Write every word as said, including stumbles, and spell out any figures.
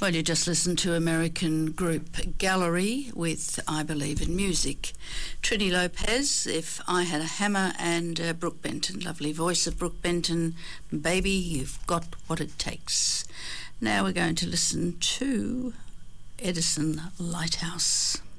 Well, you just listened to American group Gallery with I Believe in Music. Trini Lopez, If I Had a Hammer, and uh, Brooke Benton, lovely voice of Brooke Benton, Baby, You've Got What It Takes. Now we're going to listen to Edison Lighthouse.